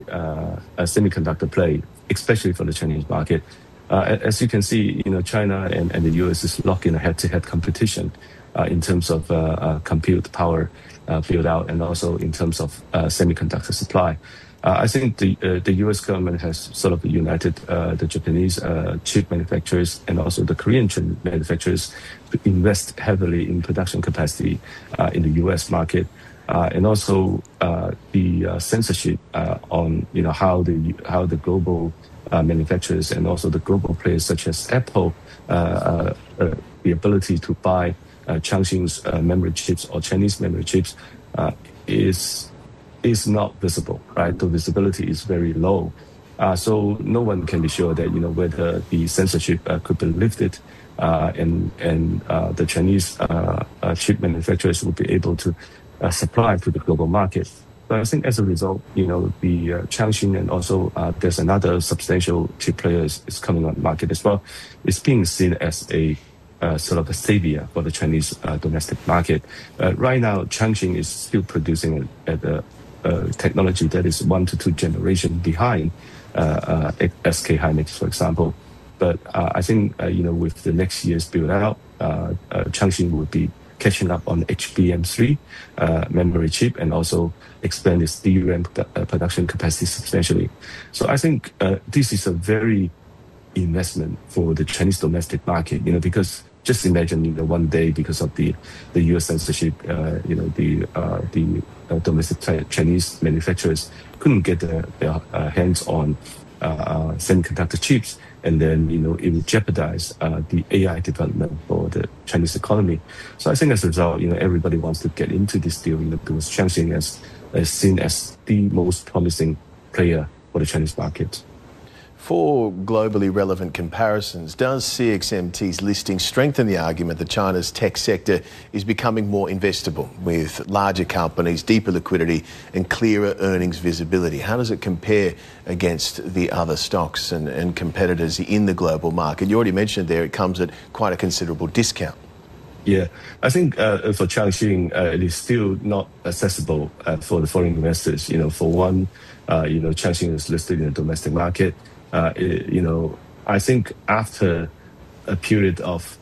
a semiconductor play, especially for the Chinese market. As you can see, China and the US is locked in a head-to-head competition in terms of compute power build out and also in terms of semiconductor supply. I think the US government has sort of united the Japanese chip manufacturers and also the Korean chip manufacturers to invest heavily in production capacity in the US market. And also the censorship on how the global manufacturers and also the global players such as Apple, the ability to buy Changxing's memory chips or Chinese memory chips is not visible, right? The visibility is very low. So no one can be sure that whether the censorship could be lifted and the Chinese chip manufacturers will be able to supply to the global market. So I think as a result, the Changxing and also there's another substantial chip player is coming on the market as well. It's being seen as a sort of a savior for the Chinese domestic market. Right now, Changxing is still producing at a technology that is 1 to 2 generations behind SK Hynix, for example. But I think with the next year's build out, Changxing will be catching up on HBM3 memory chip and also expand its DRAM production capacity substantially. So I think this is a very investment for the Chinese domestic market, because just imagine, one day because of the US censorship, the domestic Chinese manufacturers couldn't get their hands on semiconductor chips, and then it would jeopardize the AI development for the Chinese economy. So I think as a result, everybody wants to get into this deal, because Changxing is seen as the most promising player for the Chinese market. For globally relevant comparisons, does CXMT's listing strengthen the argument that China's tech sector is becoming more investable with larger companies, deeper liquidity and clearer earnings visibility? How does it compare against the other stocks and competitors in the global market? You already mentioned there it comes at quite a considerable discount. Yeah, I think for Changxing, it is still not accessible for the foreign investors. For one, Changxing is listed in the domestic market. I think after a period of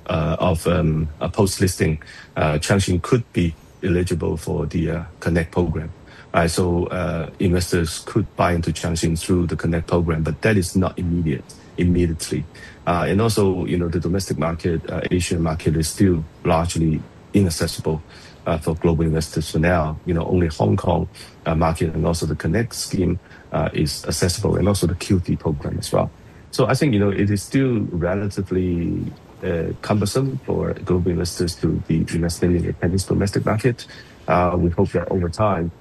a post-listing, Changxing could be eligible for the Connect program. So investors could buy into Changxing through the Connect program, but that is not immediately. And also, the domestic market, Asian market is still largely inaccessible for global investors for now. Only Hong Kong market and also the Connect scheme is accessible, and also the QT program as well. So I think, it is still relatively cumbersome for global investors to be investing in the Chinese domestic market. We hope that over time,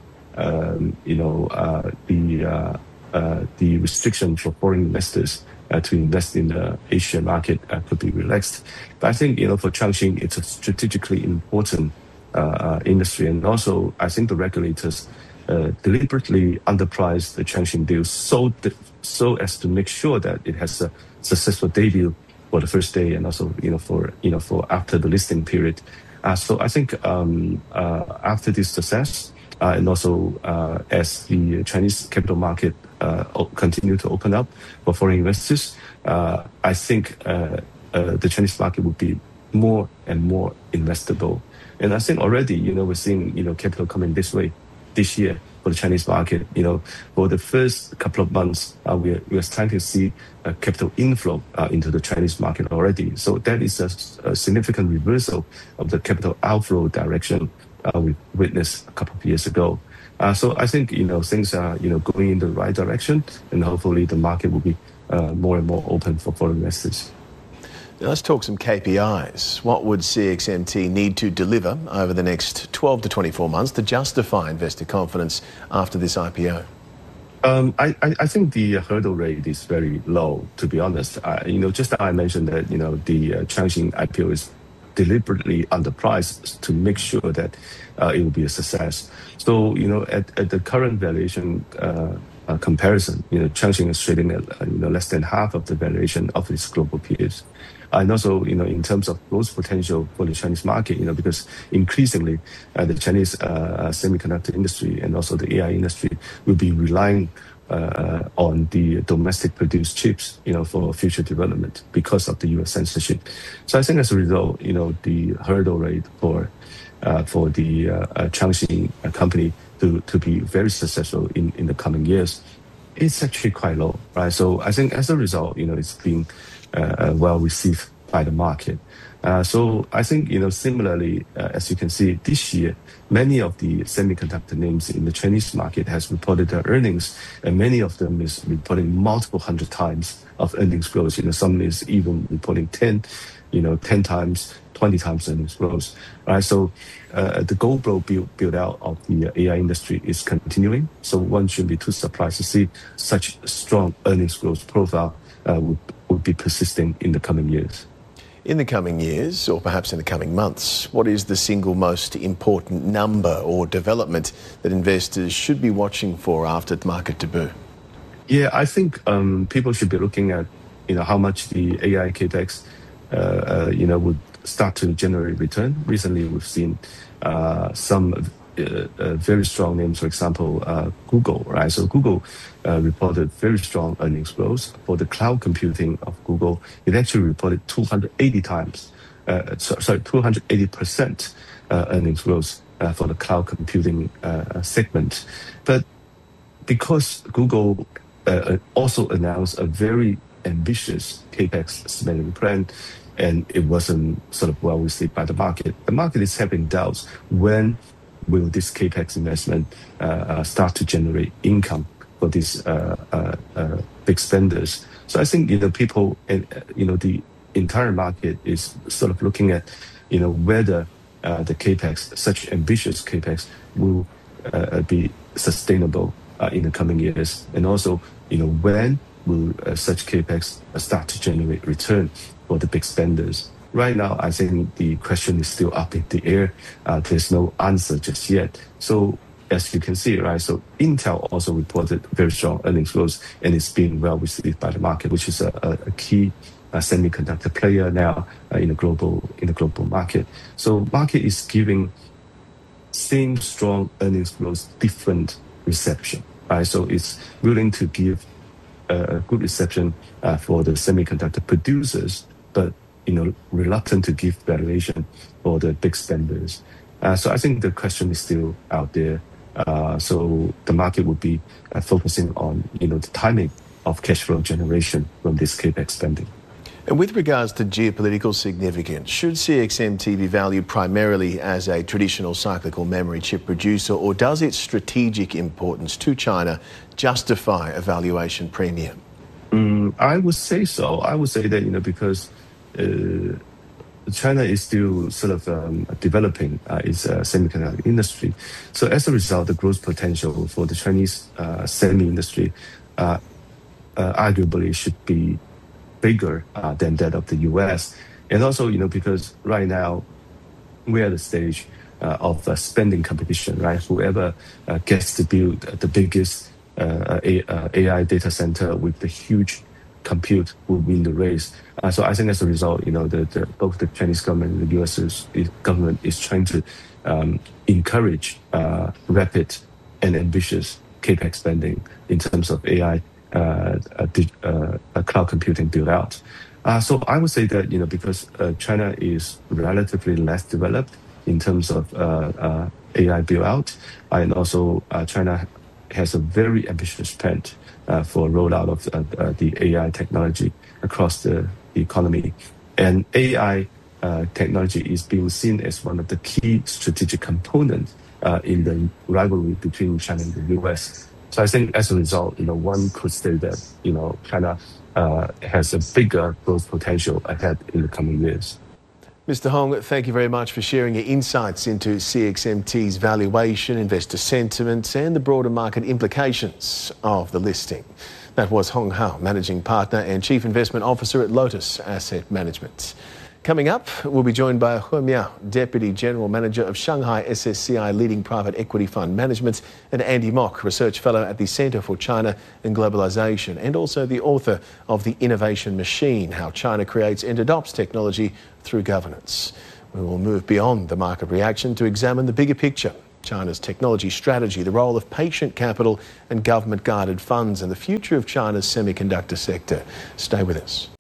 the restriction for foreign investors to invest in the Asian market could be relaxed. But I think, for Changxing, it's a strategically important industry. And also, I think the regulators deliberately underpriced the Changxing deal so as to make sure that it has a successful debut for the first day and also, for after the listing period. So I think after this success, and also as the Chinese capital market continue to open up for foreign investors, I think the Chinese market will be more and more investable. And I think already, we're seeing, capital coming this way this year for the Chinese market. For the first couple of months, we are starting to see a capital inflow into the Chinese market already. So that is a significant reversal of the capital outflow direction we witnessed a couple of years ago. So I think, things are, going in the right direction, and hopefully the market will be more and more open for foreign investors. Now let's talk some KPIs. What would CXMT need to deliver over the next 12 to 24 months to justify investor confidence after this IPO? I think the hurdle rate is very low, to be honest. Just as I mentioned that, the Changxing IPO is deliberately underpriced to make sure that it will be a success. So, at the current valuation comparison, Changxing is trading at less than half of the valuation of its global peers. And also, in terms of growth potential for the Chinese market, because increasingly the Chinese semiconductor industry and also the AI industry will be relying on the domestic produced chips, for future development because of the US censorship. So I think as a result, the hurdle rate for the Changxin company to be very successful in the coming years, it's actually quite low, right? So I think as a result, it's been well received by the market. So I think, similarly, as you can see this year, many of the semiconductor names in the Chinese market has reported their earnings, and many of them is reporting multiple hundred times of earnings growth. Some is even reporting 10 times, 20 times earnings growth, right? So the global build out of the AI industry is continuing. So one shouldn't be too surprised to see such strong earnings growth profile would be persisting in the coming years. In the coming years, or perhaps in the coming months, what is the single most important number or development that investors should be watching for after the market debut? Yeah, I think people should be looking at, how much the AI capex, would start to generate return. Recently, we've seen some very strong names, for example, Google, right? So Google reported very strong earnings growth. For the cloud computing of Google, it actually reported 280% earnings growth for the cloud computing segment. But because Google also announced a very ambitious capex spending plan, and it wasn't sort of well received by the market is having doubts when will this capex investment start to generate income for these big spenders. So I think people and the entire market is sort of looking at whether the capex, such ambitious capex, will be sustainable in the coming years, and also when will such capex start to generate return for the big spenders. Right now, I think the question is still up in the air. There's no answer just yet. So as you can see, right, so Intel also reported very strong earnings growth, and it's been well received by the market, which is a key semiconductor player now in the global market. So market is giving same strong earnings growth different reception, right? So it's willing to give a good reception for the semiconductor producers, but reluctant to give valuation for the big spenders. So I think the question is still out there. So the market would be focusing on the timing of cash flow generation from this capex spending. And with regards to geopolitical significance, should CXMT be valued primarily as a traditional cyclical memory chip producer, or does its strategic importance to China justify a valuation premium? I would say so. I would say that because China is still sort of developing its semiconductor industry. So as a result, the growth potential for the Chinese semi industry arguably should be bigger than that of the US. And also, because right now we're at the stage of spending competition, right? Whoever gets to build the biggest AI data center with the huge compute will win the race. So I think as a result, both the Chinese government and the US government is trying to encourage rapid and ambitious capex spending in terms of AI cloud computing build out. So I would say that because China is relatively less developed in terms of AI build out, and also China has a very ambitious plan for rollout of the AI technology across the economy. And AI technology is being seen as one of the key strategic components in the rivalry between China and the US. So I think as a result, one could say that, China has a bigger growth potential ahead in the coming years. Mr. Hong, thank you very much for sharing your insights into CXMT's valuation, investor sentiment, and the broader market implications of the listing. That was Hong Hao, Managing Partner and Chief Investment Officer at Lotus Asset Management. Coming up, we'll be joined by He Miao, Deputy General Manager of Shanghai SSCI Leading Private Equity Fund Management, and Andy Mok, Research Fellow at the Centre for China and Globalisation, and also the author of The Innovation Machine, How China Creates and Adopts Technology Through Governance. We will move beyond the market reaction to examine the bigger picture. China's technology strategy, the role of patient capital and government-guided funds, and the future of China's semiconductor sector. Stay with us.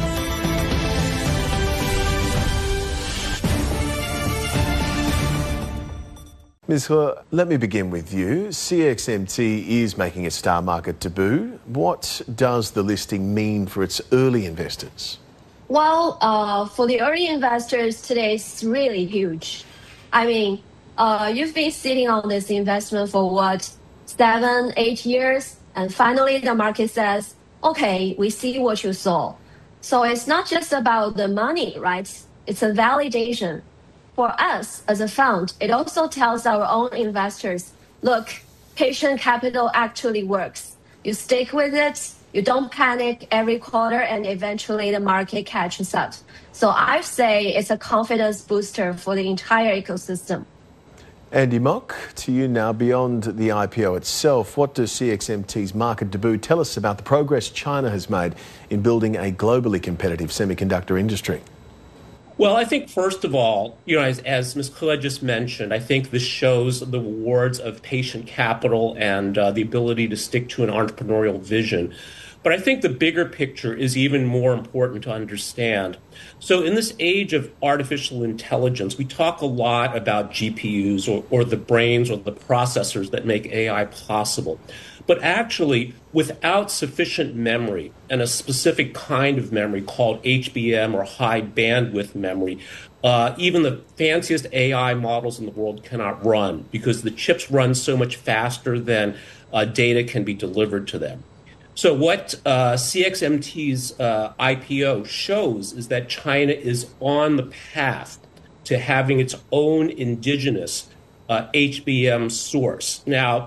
Ms. He, let me begin with you. CXMT is making its star market debut. What does the listing mean for its early investors? Well, for the early investors, today is really huge. I mean, you've been sitting on this investment for what, 7, 8 years? And finally, the market says, okay, we see what you saw. So it's not just about the money, right? It's a validation. For us as a fund, it also tells our own investors, look, patient capital actually works. You stick with it, you don't panic every quarter, and eventually the market catches up. So I say it's a confidence booster for the entire ecosystem. Andy Mok, to you now. Beyond the IPO itself, what does CXMT's market debut tell us about the progress China has made in building a globally competitive semiconductor industry? Well, I think, first of all, as Ms. He just mentioned, I think this shows the rewards of patient capital and the ability to stick to an entrepreneurial vision. But I think the bigger picture is even more important to understand. So in this age of artificial intelligence, we talk a lot about GPUs or the brains or the processors that make AI possible. But actually, without sufficient memory and a specific kind of memory called HBM or high bandwidth memory, even the fanciest AI models in the world cannot run because the chips run so much faster than data can be delivered to them. So what CXMT's IPO shows is that China is on the path to having its own indigenous HBM source. Now,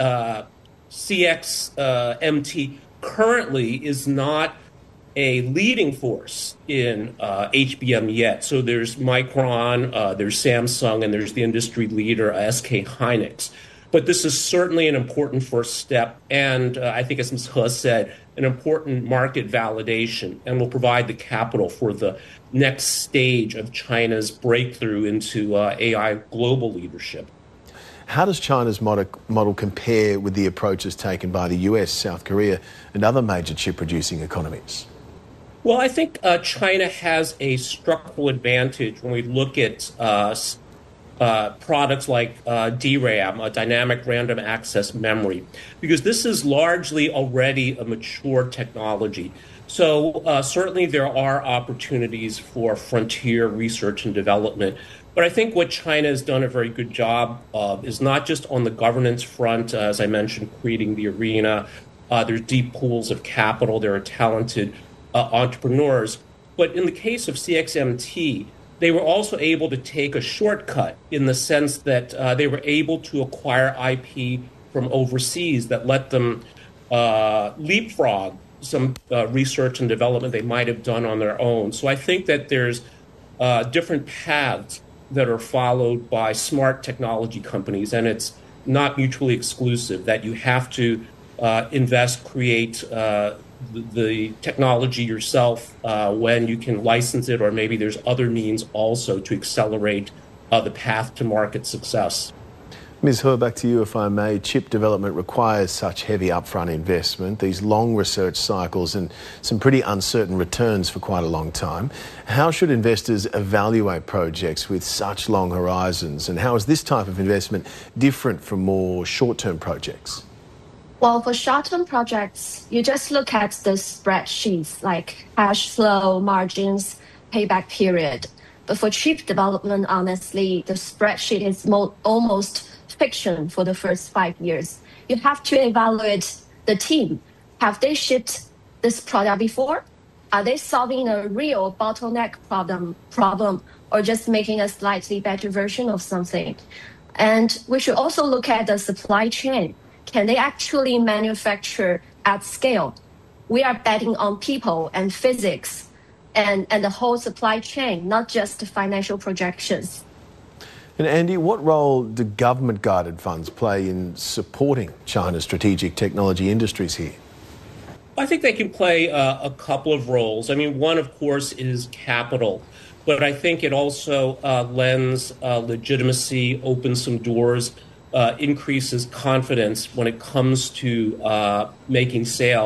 CXMT currently is not a leading force in HBM yet. So there's Micron, there's Samsung, and there's the industry leader, SK Hynix. But this is certainly an important first step, and I think, as Ms. He said, an important market validation, and will provide the capital for the next stage of China's breakthrough into AI global leadership. How does China's model compare with the approaches taken by the US, South Korea, and other major chip-producing economies? Well, I think China has a structural advantage when we look at products like DRAM, dynamic random access memory, because this is largely already a mature technology. So certainly there are opportunities for frontier research and development. But I think what China has done a very good job of is not just on the governance front, as I mentioned, creating the arena. There's deep pools of capital. There are talented entrepreneurs. But in the case of CXMT, they were also able to take a shortcut in the sense that they were able to acquire IP from overseas that let them leapfrog some research and development they might have done on their own. So I think that there's different paths that are followed by smart technology companies, and it's not mutually exclusive, that you have to invest, create the technology yourself when you can license it, or maybe there's other means also to accelerate the path to market success. Ms. He, back to you, if I may. Chip development requires such heavy upfront investment, these long research cycles and some pretty uncertain returns for quite a long time. How should investors evaluate projects with such long horizons, and how is this type of investment different from more short-term projects? Well, for short-term projects, you just look at the spreadsheets like cash flow, margins, payback period. But for chip development, honestly, the spreadsheet is almost fiction for the first 5 years. You have to evaluate the team. Have they shipped this product before? Are they solving a real bottleneck problem or just making a slightly better version of something? And we should also look at the supply chain. Can they actually manufacture at scale? We are betting on people and physics and the whole supply chain, not just financial projections. And Andy, what role do government-guided funds play in supporting China's strategic technology industries here? I think they can play a couple of roles. I mean, one, of course, is capital. But I think it also lends legitimacy, opens some doors increases confidence when it comes to making sales.